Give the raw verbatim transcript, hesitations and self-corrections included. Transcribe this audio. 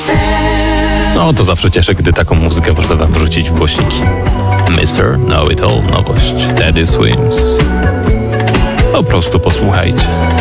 No to zawsze cieszę, gdy taką muzykę można wam wrzucić w głośniki. mister Know It All, nowość Teddy Swims. Po prostu posłuchajcie.